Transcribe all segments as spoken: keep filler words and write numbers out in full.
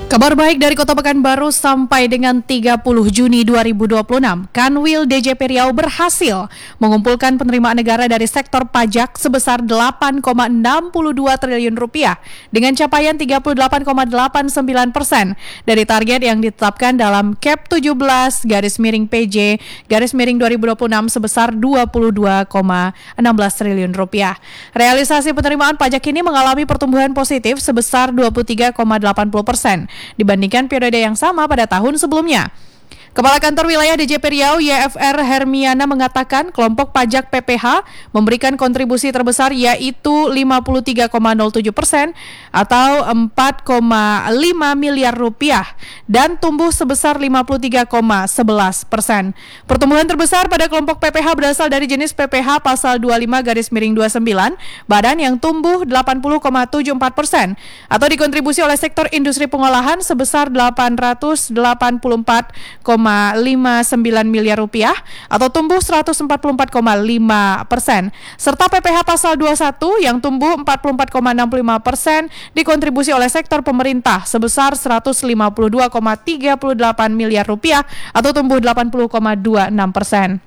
Kabar baik dari Kota Pekanbaru sampai dengan tiga puluh Juni dua ribu dua puluh enam, Kanwil D J P Riau berhasil mengumpulkan penerimaan negara dari sektor pajak sebesar delapan koma enam dua triliun rupiah dengan capaian tiga puluh delapan koma delapan sembilan persen dari target yang ditetapkan dalam C A P tujuh belas garis miring P J garis miring dua ribu dua puluh enam sebesar dua puluh dua koma satu enam triliun rupiah. Realisasi penerimaan pajak ini mengalami pertumbuhan positif sebesar dua puluh tiga koma delapan puluh persen dibandingkan periode yang sama pada tahun sebelumnya. Kepala Kantor Wilayah D J P Riau Y F R Hermiana mengatakan kelompok pajak P P H memberikan kontribusi terbesar yaitu lima puluh tiga koma nol tujuh persen atau empat koma lima miliar rupiah dan tumbuh sebesar lima puluh tiga koma sebelas persen. Pertumbuhan terbesar pada kelompok P P H berasal dari jenis P P H pasal dua puluh lima garis miring dua puluh sembilan badan yang tumbuh delapan puluh koma tujuh empat persen atau dikontribusi oleh sektor industri pengolahan sebesar delapan ratus delapan puluh empat koma lima sembilan miliar rupiah atau tumbuh seratus empat puluh empat koma lima persen serta P P H pasal dua puluh satu yang tumbuh empat puluh empat koma enam lima persen dikontribusi oleh sektor pemerintah sebesar seratus lima puluh dua koma tiga delapan miliar rupiah atau tumbuh delapan puluh koma dua enam persen.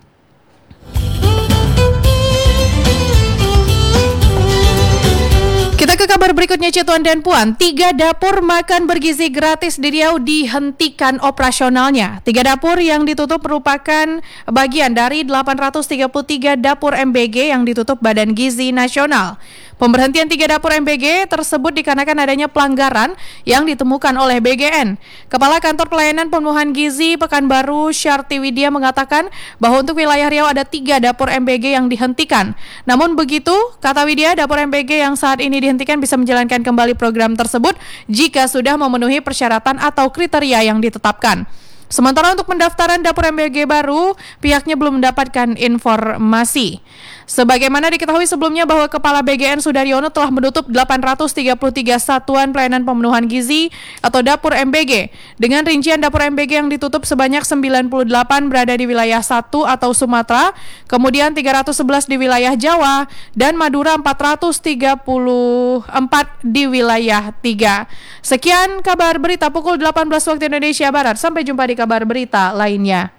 Kita ke kabar berikutnya, Cituan dan Puan. Tiga dapur makan bergizi gratis di Riau dihentikan operasionalnya. Tiga dapur yang ditutup merupakan bagian dari delapan ratus tiga puluh tiga dapur M B G yang ditutup Badan Gizi Nasional. Pemberhentian tiga dapur M B G tersebut dikarenakan adanya pelanggaran yang ditemukan oleh B G N. Kepala Kantor Pelayanan Pemenuhan Gizi Pekanbaru Syarti Widya mengatakan bahwa untuk wilayah Riau ada tiga dapur M B G yang dihentikan. Namun begitu, kata Widya, dapur M B G yang saat ini dihentikan bisa menjalankan kembali program tersebut jika sudah memenuhi persyaratan atau kriteria yang ditetapkan. Sementara untuk pendaftaran dapur M B G baru, pihaknya belum mendapatkan informasi. Sebagaimana diketahui sebelumnya bahwa Kepala B G N Sudaryono telah menutup delapan ratus tiga puluh tiga satuan pelayanan pemenuhan gizi atau dapur M B G. Dengan rincian dapur M B G yang ditutup sebanyak sembilan puluh delapan berada di wilayah satu atau Sumatera, kemudian tiga ratus sebelas di wilayah Jawa, dan Madura empat ratus tiga puluh empat di wilayah tiga. Sekian kabar berita pukul delapan belas waktu Indonesia Barat. Sampai jumpa di kabar berita lainnya.